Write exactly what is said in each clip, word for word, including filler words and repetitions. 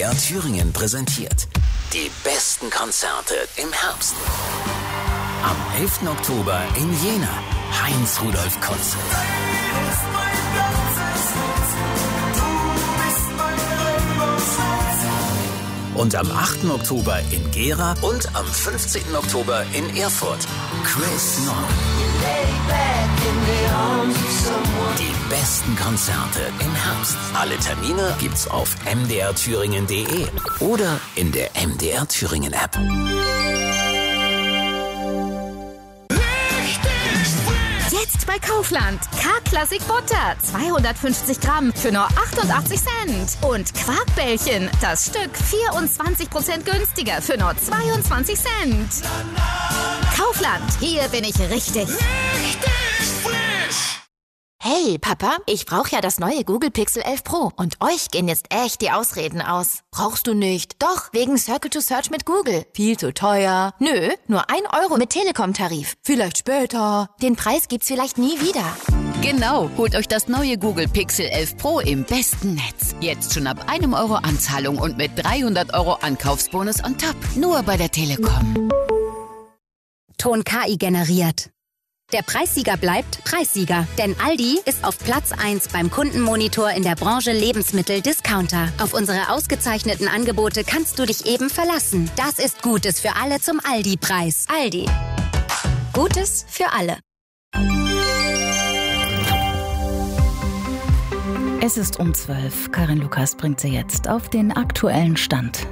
R Thüringen präsentiert die besten Konzerte im Herbst. Am elften Oktober in Jena, Heinz-Rudolf-Konzert. Und am achten Oktober in Gera und am fünfzehnten Oktober in Erfurt, Chris Nord. Die besten Konzerte im Herbst. Alle Termine gibt's auf m d r thüringen punkt d e oder in der M D R Thüringen App. Jetzt bei Kaufland. K-Klassik Butter. zweihundertfünfzig Gramm für nur achtundachtzig Cent. Und Quarkbällchen. Das Stück vierundzwanzig Prozent günstiger für nur zweiundzwanzig Cent. Kaufland. Hier bin ich richtig. Richtig frisch. Hey, Papa, ich brauche ja das neue Google Pixel elf Pro. Und euch gehen jetzt echt die Ausreden aus. Brauchst du nicht. Doch, wegen Circle to Search mit Google. Viel zu teuer. Nö, nur ein Euro mit Telekom-Tarif. Vielleicht später. Den Preis gibt's vielleicht nie wieder. Genau, holt euch das neue Google Pixel elf Pro im besten Netz. Jetzt schon ab einem Euro Anzahlung und mit dreihundert Euro Ankaufsbonus on top. Nur bei der Telekom. Ton K I generiert. Der Preissieger bleibt Preissieger, denn Aldi ist auf Platz eins beim Kundenmonitor in der Branche Lebensmittel-Discounter. Auf unsere ausgezeichneten Angebote kannst du dich eben verlassen. Das ist Gutes für alle zum Aldi-Preis. Aldi. Gutes für alle. Es ist um zwölf. Karin Lukas bringt sie jetzt auf den aktuellen Stand.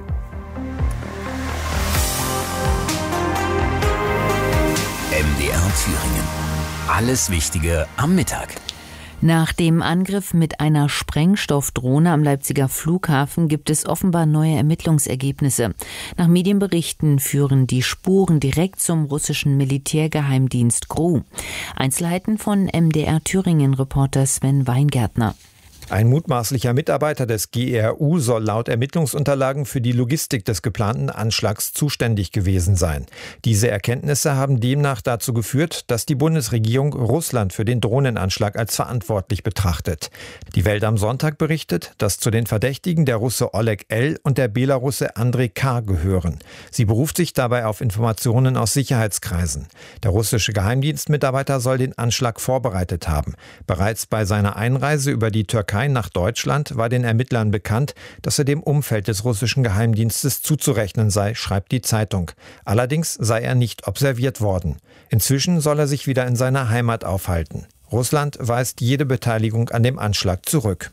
M D R Thüringen. Alles Wichtige am Mittag. Nach dem Angriff mit einer Sprengstoffdrohne am Leipziger Flughafen gibt es offenbar neue Ermittlungsergebnisse. Nach Medienberichten führen die Spuren direkt zum russischen Militärgeheimdienst G R U. Einzelheiten von M D R Thüringen-Reporter Sven Weingärtner. Ein mutmaßlicher Mitarbeiter des G R U soll laut Ermittlungsunterlagen für die Logistik des geplanten Anschlags zuständig gewesen sein. Diese Erkenntnisse haben demnach dazu geführt, dass die Bundesregierung Russland für den Drohnenanschlag als verantwortlich betrachtet. Die Welt am Sonntag berichtet, dass zu den Verdächtigen der Russe Oleg L. und der Belarusse Andrei K. gehören. Sie beruft sich dabei auf Informationen aus Sicherheitskreisen. Der russische Geheimdienstmitarbeiter soll den Anschlag vorbereitet haben. Bereits bei seiner Einreise über die Türkei nach Deutschland war den Ermittlern bekannt, dass er dem Umfeld des russischen Geheimdienstes zuzurechnen sei, schreibt die Zeitung. Allerdings sei er nicht observiert worden. Inzwischen soll er sich wieder in seiner Heimat aufhalten. Russland weist jede Beteiligung an dem Anschlag zurück.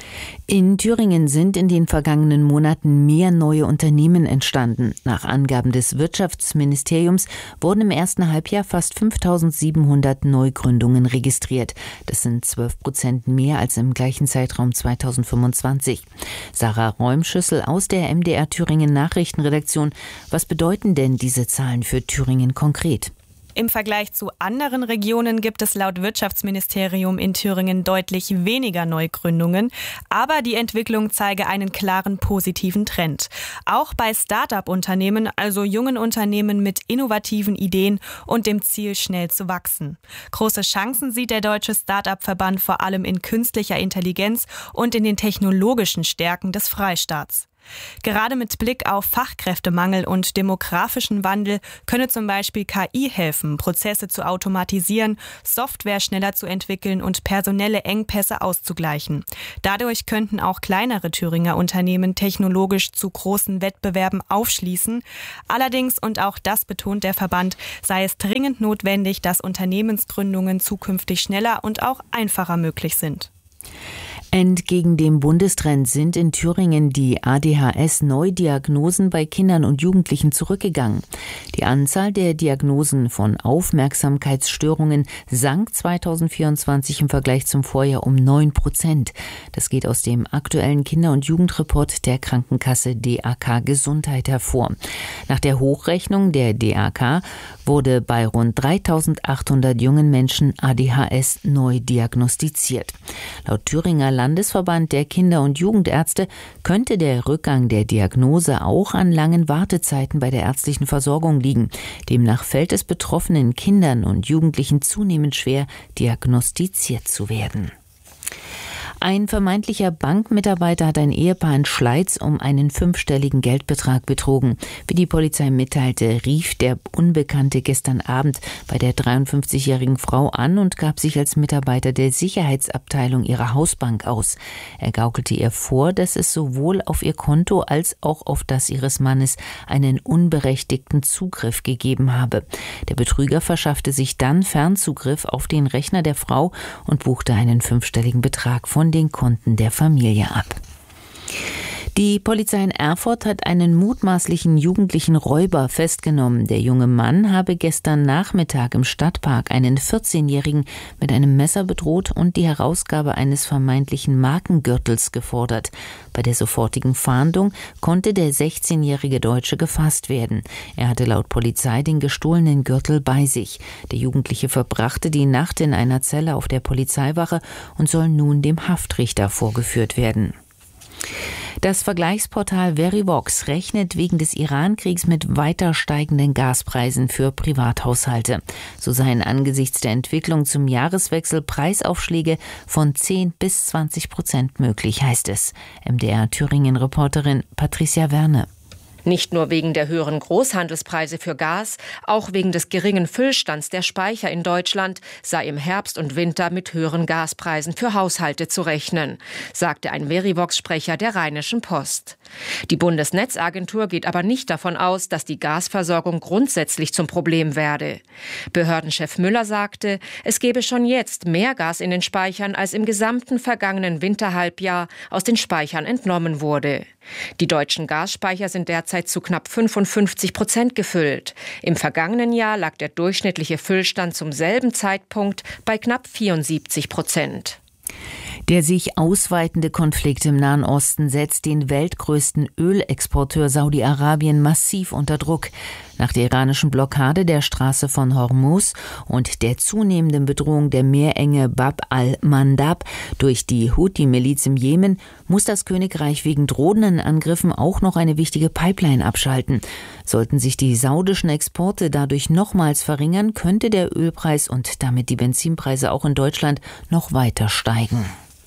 In Thüringen sind in den vergangenen Monaten mehr neue Unternehmen entstanden. Nach Angaben des Wirtschaftsministeriums wurden im ersten Halbjahr fast fünftausendsiebenhundert Neugründungen registriert. Das sind zwölf Prozent mehr als im gleichen Zeitraum zweitausendfünfundzwanzig. Sarah Räumschüssel aus der M D R Thüringen Nachrichtenredaktion. Was bedeuten denn diese Zahlen für Thüringen konkret? Im Vergleich zu anderen Regionen gibt es laut Wirtschaftsministerium in Thüringen deutlich weniger Neugründungen, aber die Entwicklung zeige einen klaren positiven Trend. Auch bei Start-up-Unternehmen, also jungen Unternehmen mit innovativen Ideen und dem Ziel, schnell zu wachsen. Große Chancen sieht der Deutsche Start-up-Verband vor allem in künstlicher Intelligenz und in den technologischen Stärken des Freistaats. Gerade mit Blick auf Fachkräftemangel und demografischen Wandel könne zum Beispiel K I helfen, Prozesse zu automatisieren, Software schneller zu entwickeln und personelle Engpässe auszugleichen. Dadurch könnten auch kleinere Thüringer Unternehmen technologisch zu großen Wettbewerben aufschließen. Allerdings, und auch das betont der Verband, sei es dringend notwendig, dass Unternehmensgründungen zukünftig schneller und auch einfacher möglich sind. Entgegen dem Bundestrend sind in Thüringen die A D H S-Neudiagnosen bei Kindern und Jugendlichen zurückgegangen. Die Anzahl der Diagnosen von Aufmerksamkeitsstörungen sank zweitausendvierundzwanzig im Vergleich zum Vorjahr um neun Prozent. Das geht aus dem aktuellen Kinder- und Jugendreport der Krankenkasse D A K Gesundheit hervor. Nach der Hochrechnung der D A K wurde bei rund dreitausendachthundert jungen Menschen A D H S neu diagnostiziert. Laut Thüringer Landesverband der Kinder- und Jugendärzte könnte der Rückgang der Diagnose auch an langen Wartezeiten bei der ärztlichen Versorgung liegen. Demnach fällt es betroffenen Kindern und Jugendlichen zunehmend schwer, diagnostiziert zu werden. Ein vermeintlicher Bankmitarbeiter hat ein Ehepaar in Schleiz um einen fünfstelligen Geldbetrag betrogen. Wie die Polizei mitteilte, rief der Unbekannte gestern Abend bei der dreiundfünfzigjährigen Frau an und gab sich als Mitarbeiter der Sicherheitsabteilung ihrer Hausbank aus. Er gaukelte ihr vor, dass es sowohl auf ihr Konto als auch auf das ihres Mannes einen unberechtigten Zugriff gegeben habe. Der Betrüger verschaffte sich dann Fernzugriff auf den Rechner der Frau und buchte einen fünfstelligen Betrag von den Konten der Familie ab. Die Polizei in Erfurt hat einen mutmaßlichen jugendlichen Räuber festgenommen. Der junge Mann habe gestern Nachmittag im Stadtpark einen vierzehnjährigen mit einem Messer bedroht und die Herausgabe eines vermeintlichen Markengürtels gefordert. Bei der sofortigen Fahndung konnte der sechzehnjährige Deutsche gefasst werden. Er hatte laut Polizei den gestohlenen Gürtel bei sich. Der Jugendliche verbrachte die Nacht in einer Zelle auf der Polizeiwache und soll nun dem Haftrichter vorgeführt werden. Das Vergleichsportal Verivox rechnet wegen des Iran-Kriegs mit weiter steigenden Gaspreisen für Privathaushalte. So seien angesichts der Entwicklung zum Jahreswechsel Preisaufschläge von zehn bis zwanzig Prozent möglich, heißt es. M D R-Thüringen-Reporterin Patricia Werne. Nicht nur wegen der höheren Großhandelspreise für Gas, auch wegen des geringen Füllstands der Speicher in Deutschland sei im Herbst und Winter mit höheren Gaspreisen für Haushalte zu rechnen, sagte ein Verivox-Sprecher der Rheinischen Post. Die Bundesnetzagentur geht aber nicht davon aus, dass die Gasversorgung grundsätzlich zum Problem werde. Behördenchef Müller sagte, es gebe schon jetzt mehr Gas in den Speichern, als im gesamten vergangenen Winterhalbjahr aus den Speichern entnommen wurde. Die deutschen Gasspeicher sind derzeit zu knapp fünfundfünfzig Prozent gefüllt. Im vergangenen Jahr lag der durchschnittliche Füllstand zum selben Zeitpunkt bei knapp vierundsiebzig Prozent. Der sich ausweitende Konflikt im Nahen Osten setzt den weltgrößten Ölexporteur Saudi-Arabien massiv unter Druck. Nach der iranischen Blockade der Straße von Hormuz und der zunehmenden Bedrohung der Meerenge Bab al-Mandab durch die Houthi-Miliz im Jemen muss das Königreich wegen drohenden Angriffen auch noch eine wichtige Pipeline abschalten. Sollten sich die saudischen Exporte dadurch nochmals verringern, könnte der Ölpreis und damit die Benzinpreise auch in Deutschland noch weiter steigen.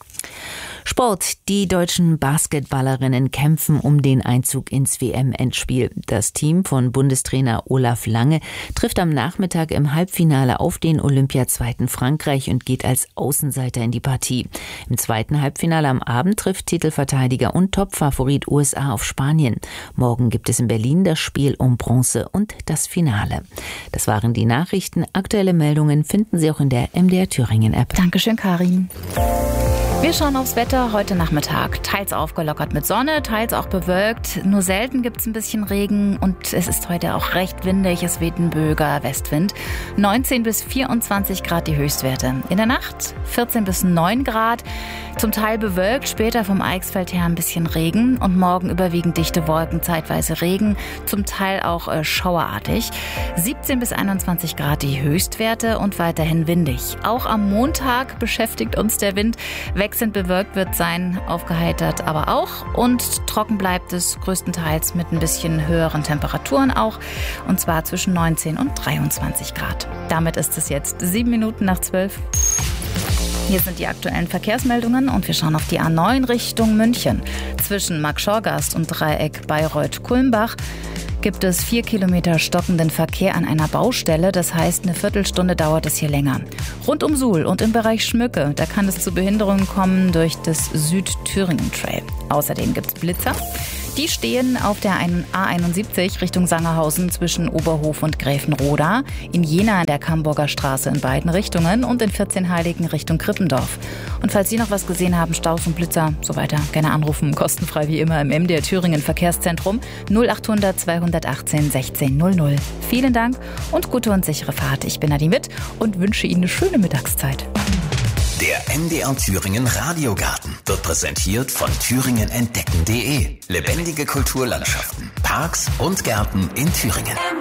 Sport. Die deutschen Basketballerinnen kämpfen um den Einzug ins W M-Endspiel. Das Team von Bundestrainer Olaf Lange trifft am Nachmittag im Halbfinale auf den Olympiazweiten Frankreich und geht als Außenseiter in die Partie. Im zweiten Halbfinale am Abend trifft Titelverteidiger und Topfavorit U S A auf Spanien. Morgen gibt es in Berlin das Spiel um Bronze und das Finale. Das waren die Nachrichten. Aktuelle Meldungen finden Sie auch in der M D R Thüringen App. Dankeschön, Karin. Wir schauen aufs Wetter heute Nachmittag. Teils aufgelockert mit Sonne, teils auch bewölkt. Nur selten gibt es ein bisschen Regen und es ist heute auch recht windig. Es weht ein böiger Westwind. neunzehn bis vierundzwanzig Grad die Höchstwerte. In der Nacht vierzehn bis neun Grad. Zum Teil bewölkt, später vom Eichsfeld her ein bisschen Regen und morgen überwiegend dichte Wolken, zeitweise Regen, zum Teil auch äh, schauerartig. siebzehn bis einundzwanzig Grad die Höchstwerte und weiterhin windig. Auch am Montag beschäftigt uns der Wind. Wechselnd bewölkt wird sein, aufgeheitert aber auch. Und trocken bleibt es größtenteils mit ein bisschen höheren Temperaturen auch. Und zwar zwischen neunzehn und dreiundzwanzig Grad. Damit ist es jetzt sieben Minuten nach zwölf. Hier sind die aktuellen Verkehrsmeldungen und wir schauen auf die A neun Richtung München. Zwischen Marktschorgast und Dreieck Bayreuth-Kulmbach gibt es vier Kilometer stockenden Verkehr an einer Baustelle. Das heißt, eine Viertelstunde dauert es hier länger. Rund um Suhl und im Bereich Schmücke, da kann es zu Behinderungen kommen durch das Südthüringen-Trail. Außerdem gibt es Blitzer. Die stehen auf der A einundsiebzig Richtung Sangerhausen zwischen Oberhof und Gräfenroda, in Jena der Camburger Straße in beiden Richtungen und in vierzehnheiligen Richtung Krippendorf. Und falls Sie noch was gesehen haben, Staus und Blitzer, so weiter, gerne anrufen, kostenfrei wie immer im M D R Thüringen Verkehrszentrum null achthundert zweihundertachtzehn sechzehn null null. Vielen Dank und gute und sichere Fahrt. Ich bin Nadine Witt und wünsche Ihnen eine schöne Mittagszeit. Der M D R Thüringen Radiogarten wird präsentiert von thüringen entdecken punkt de. Lebendige Kulturlandschaften, Parks und Gärten in Thüringen.